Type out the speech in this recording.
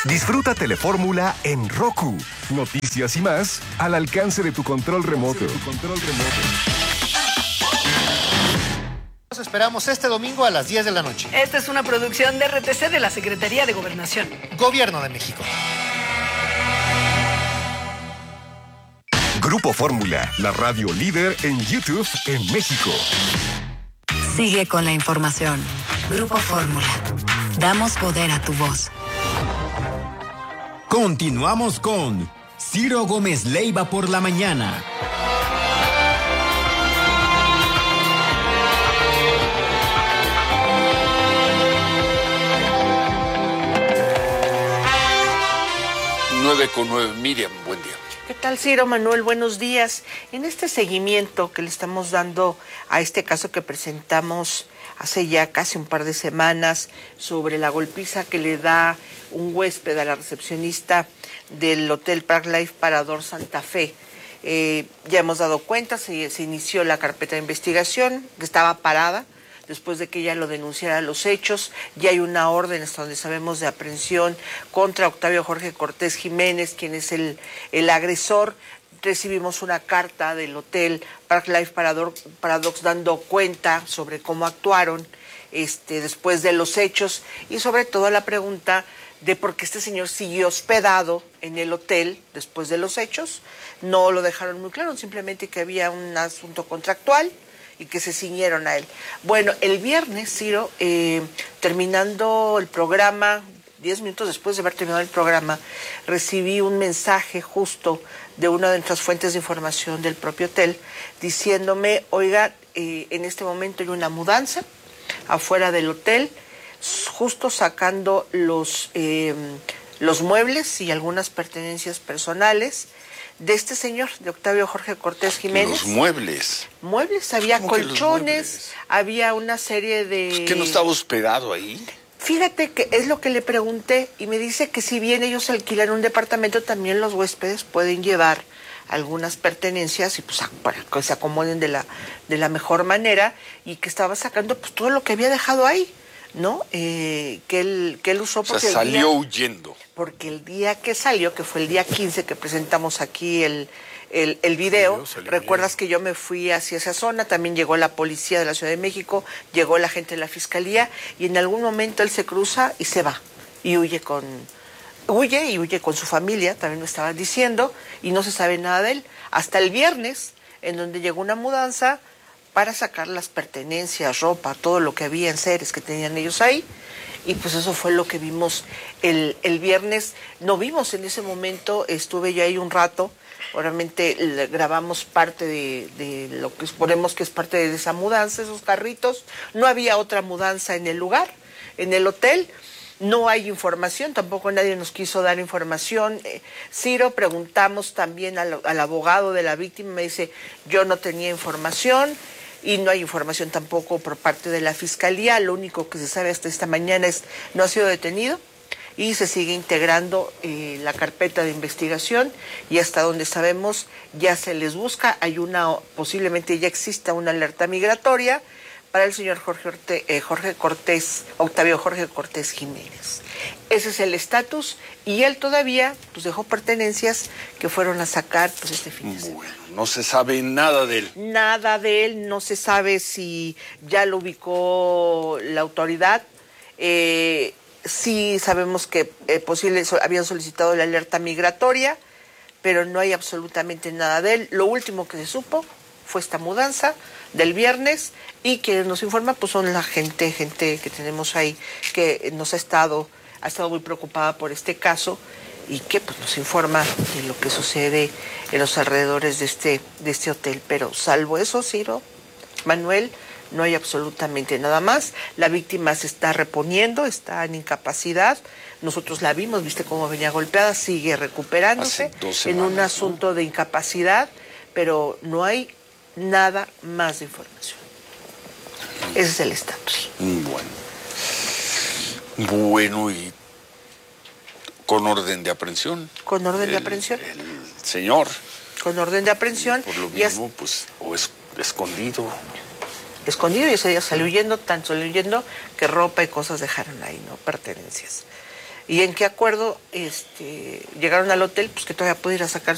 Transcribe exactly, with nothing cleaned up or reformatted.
Disfruta Telefórmula en Roku. Noticias y más al alcance de tu control remoto. Nos esperamos este domingo a las diez de la noche. Esta es una producción de R T C de la Secretaría de Gobernación. Gobierno de México. Grupo Fórmula, la radio líder en YouTube en México. Sigue con la información. Grupo Fórmula. Damos poder a tu voz. Continuamos con Ciro Gómez Leiva por la mañana. nueve con nueve, Miriam, buen día. ¿Qué tal, Ciro? Manuel, buenos días. En este seguimiento que le estamos dando a este caso que presentamos hace ya casi un par de semanas sobre la golpiza que le da un huésped a la recepcionista del Hotel Park Life Parador Santa Fe, eh, ya hemos dado cuenta, se, se inició la carpeta de investigación que estaba parada después de que ella lo denunciara los hechos. Ya hay una orden, hasta donde sabemos, de aprehensión contra Octavio Jorge Cortés Jiménez, quien es el, el agresor. Recibimos una carta del Hotel Park Life Paradox dando cuenta sobre cómo actuaron este, después de los hechos, y sobre todo la pregunta de por qué este señor siguió hospedado en el hotel después de los hechos. No lo dejaron muy claro, simplemente que había un asunto contractual y que se ciñeron a él. Bueno, el viernes, Ciro, eh, terminando el programa, diez minutos después de haber terminado el programa, recibí un mensaje justo de una de nuestras fuentes de información del propio hotel, diciéndome, oiga, eh, en este momento hay una mudanza afuera del hotel, justo sacando los, eh, los muebles y algunas pertenencias personales de este señor, de Octavio Jorge Cortés Jiménez. Los muebles. Muebles, había colchones, muebles? había una serie de... ¿Que no estaba hospedado ahí? Fíjate que es lo que le pregunté, y me dice que si bien ellos alquilan un departamento, también los huéspedes pueden llevar algunas pertenencias y pues para que se acomoden de la, de la mejor manera, y que estaba sacando pues todo lo que había dejado ahí, ¿no? Eh, que él, que él usó porque... O sea, salió el día, huyendo. Porque el día que salió, que fue el día quince que presentamos aquí el... El, el video, recuerdas que yo me fui hacia esa zona, también llegó la policía de la Ciudad de México, llegó la gente de la Fiscalía, y en algún momento él se cruza y se va, y huye con, huye y huye con su familia, también me estaban diciendo, y no se sabe nada de él, hasta el viernes, en donde llegó una mudanza para sacar las pertenencias, ropa, todo lo que había en seres que tenían ellos ahí, y pues eso fue lo que vimos el, el viernes. No vimos en ese momento, estuve yo ahí un rato. Obviamente grabamos parte de, de lo que suponemos que es parte de esa mudanza, esos carritos. No había otra mudanza en el lugar, en el hotel. No hay información, tampoco nadie nos quiso dar información. Eh, Ciro, preguntamos también al, al abogado de la víctima, me dice, yo no tenía información, y no hay información tampoco por parte de la Fiscalía. Lo único que se sabe hasta esta mañana es no ha sido detenido, y se sigue integrando eh, la carpeta de investigación, y hasta donde sabemos ya se les busca. Hay una, posiblemente ya exista una alerta migratoria para el señor Jorge, Orte, eh, Jorge Cortés, Octavio Jorge Cortés Jiménez. Ese es el estatus, y él todavía pues dejó pertenencias que fueron a sacar pues este fin de semana. Bueno, no se sabe nada de él. Nada de él, no se sabe si ya lo ubicó la autoridad. Eh, Sí sabemos que eh, posible, so, habían solicitado la alerta migratoria, pero no hay absolutamente nada de él. Lo último que se supo fue esta mudanza del viernes, y quienes nos informan pues son la gente, gente que tenemos ahí, que nos ha estado, ha estado muy preocupada por este caso, y que pues nos informa de lo que sucede en los alrededores de este, de este hotel. Pero salvo eso, Ciro, Manuel, no hay absolutamente nada más. La víctima se está reponiendo, está en incapacidad. Nosotros la vimos, viste cómo venía golpeada, sigue recuperándose semanas, en un asunto ¿no? de incapacidad, pero no hay nada más de información. Ese es el estatus. Bueno. Bueno, y con orden de aprehensión. Con orden el, de aprehensión. El señor. Con orden de aprehensión. Por lo mismo, es, pues, o es escondido. Escondido, y ese día salió huyendo, tan salió huyendo que ropa y cosas dejaron ahí, ¿no? Pertenencias. ¿Y en qué acuerdo este, llegaron al hotel? Pues que todavía puede ir a sacar